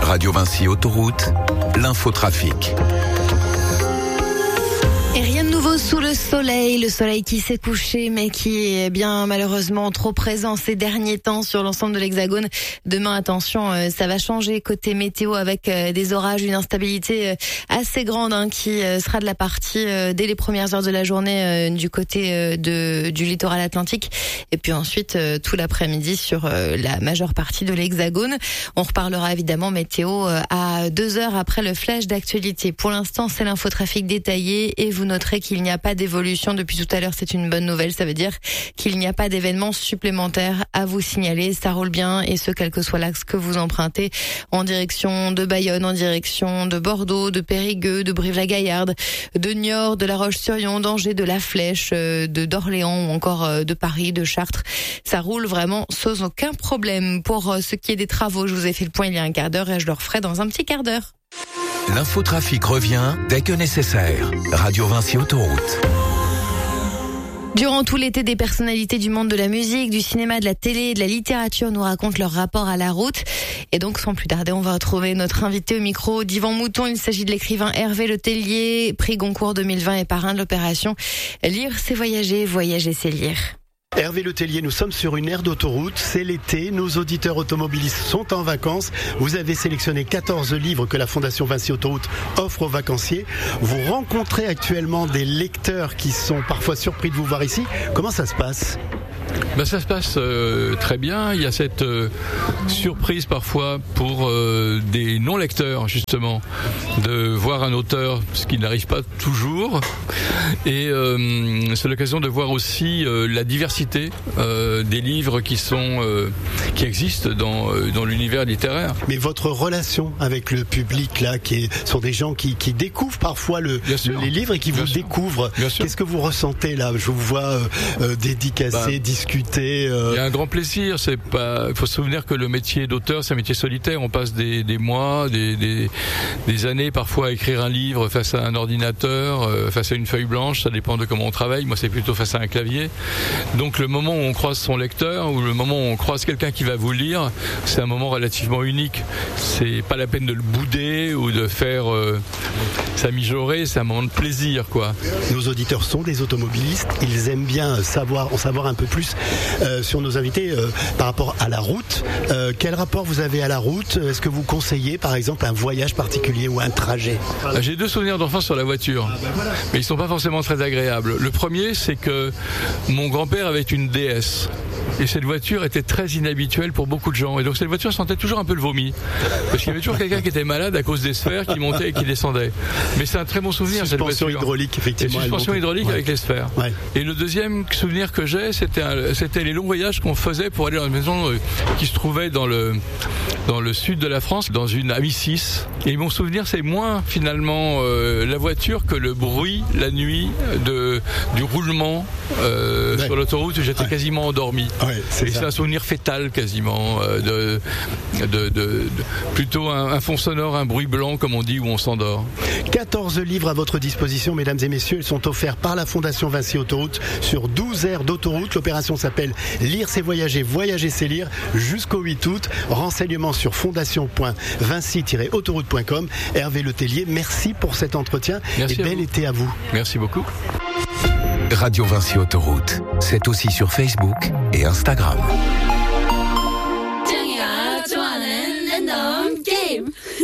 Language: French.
Radio Vinci Autoroute, l'infotrafic. Et rien de nouveau sous le soleil qui s'est couché mais qui est bien malheureusement trop présent ces derniers temps sur l'ensemble de l'Hexagone. Demain, attention, ça va changer côté météo avec des orages, une instabilité assez grande qui sera de la partie dès les premières heures de la journée du côté du littoral atlantique et puis ensuite tout l'après-midi sur la majeure partie de l'Hexagone. On reparlera évidemment météo à 2 heures après le flash d'actualité. Pour l'instant, c'est l'infotrafic détaillé et vous noterez qu'il n'y a pas d'évolution depuis tout à l'heure. C'est une bonne nouvelle. Ça veut dire qu'il n'y a pas d'événements supplémentaires à vous signaler. Ça roule bien et ce, quel que soit l'axe que vous empruntez, en direction de Bayonne, en direction de Bordeaux, de Périgueux, de Brive-la-Gaillarde, de Niort, de La Roche-sur-Yon, d'Angers, de La Flèche, d'Orléans ou encore de Paris, de Chartres. Ça roule vraiment sans aucun problème. Pour ce qui est des travaux, je vous ai fait le point il y a un quart d'heure et je le referai dans un petit quart d'heure. L'infotrafic revient dès que nécessaire. Radio Vinci Autoroute. Durant tout l'été, des personnalités du monde de la musique, du cinéma, de la télé, de la littérature nous racontent leur rapport à la route. Et donc, sans plus tarder, on va retrouver notre invité au micro d'Yvan Mouton. Il s'agit de l'écrivain Hervé Le Tellier, prix Goncourt 2020 et parrain de l'opération Lire, c'est voyager, voyager, c'est lire. Hervé Le Tellier, nous sommes sur une aire d'autoroute, c'est l'été, nos auditeurs automobilistes sont en vacances. Vous avez sélectionné 14 livres que la Fondation Vinci Autoroute offre aux vacanciers. Vous rencontrez actuellement des lecteurs qui sont parfois surpris de vous voir ici. Comment ça se passe ? Ça se passe très bien. Il y a cette surprise parfois pour des non-lecteurs, justement, de voir un auteur, ce qui n'arrive pas toujours. Et c'est l'occasion de voir aussi la diversité des livres qui existent dans l'univers littéraire. Mais votre relation avec le public, là, sont des gens qui découvrent parfois les livres et qui vous découvrent. Qu'est-ce que vous ressentez là ? Je vous vois dédicacer, discuter. Il y a un grand plaisir. Il faut se souvenir que le métier d'auteur, c'est un métier solitaire. On passe des mois, des années parfois à écrire un livre face à un ordinateur, face à une feuille blanche. Ça dépend de comment on travaille. Moi, c'est plutôt face à un clavier. Donc, le moment où on croise son lecteur ou le moment où on croise quelqu'un qui va vous lire, c'est un moment relativement unique. C'est pas la peine de le bouder ou de faire ça mijorer. C'est un moment de plaisir, quoi. Nos auditeurs sont des automobilistes. Ils aiment bien en savoir un peu plus sur nos invités par rapport à la route. Quel rapport vous avez à la route ? Est-ce que vous conseillez par exemple un voyage particulier ou un trajet ? J'ai 2 souvenirs d'enfance sur la voiture, mais ils sont pas forcément très agréables. Le premier, c'est que mon grand-père avait une DS. Et cette voiture était très inhabituelle pour beaucoup de gens. Et donc cette voiture sentait toujours un peu le vomi. Parce qu'il y avait toujours quelqu'un qui était malade à cause des sphères qui montaient et qui descendaient. Mais c'est un très bon souvenir, cette voiture. Suspension hydraulique, effectivement. Suspension hydraulique avec les sphères. Ouais. Et le deuxième souvenir que j'ai, c'était les longs voyages qu'on faisait pour aller dans une maison qui se trouvait dans le sud de la France, dans une A6. Et mon souvenir, c'est moins finalement la voiture que le bruit la nuit du roulement sur l'autoroute où j'étais quasiment endormi. Ouais, c'est un souvenir fétal quasiment, plutôt un fond sonore, un bruit blanc comme on dit où on s'endort. 14 livres à votre disposition, mesdames et messieurs, ils sont offerts par la Fondation Vinci Autoroute sur 12 aires d'autoroute. L'opération s'appelle Lire c'est voyager, voyager c'est lire jusqu'au 8 août. Renseignements sur fondation.vinci-autoroute.com. Hervé Le Tellier, merci pour cet entretien. Merci et bel été à vous. Merci beaucoup. Radio Vinci Autoroute, c'est aussi sur Facebook et Instagram.